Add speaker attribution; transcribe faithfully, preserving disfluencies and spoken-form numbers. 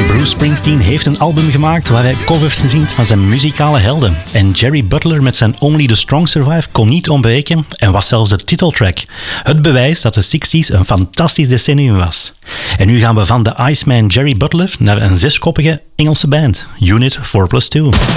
Speaker 1: Bruce Springsteen heeft een album gemaakt waar hij covers zingt van zijn muzikale helden. En Jerry Butler met zijn Only the Strong Survive kon niet ontbreken en was zelfs de titeltrack. Het bewijs dat de zestig's een fantastisch decennium was. En nu gaan we van de Iceman Jerry Butler naar een zeskoppige Engelse band, Unit four plus two.